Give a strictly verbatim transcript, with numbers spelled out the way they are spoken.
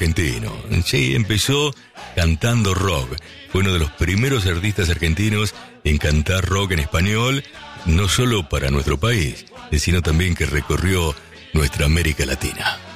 argentino. Sí, empezó cantando rock. Fue uno de los primeros artistas argentinos en cantar rock en español, no solo para nuestro país, sino también que recorrió nuestra América Latina.